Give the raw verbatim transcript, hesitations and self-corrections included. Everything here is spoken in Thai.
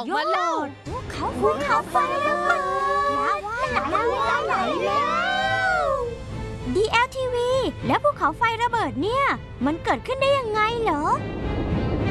อกมาแล้วภูเขาภูเขาไฟระเบิดลาวาไหลไหลแล้ว ดี แอล ที วี แล้วภูเขาไฟระเบิดเนี่ยมันเกิดขึ้นได้ยังไงเหรอ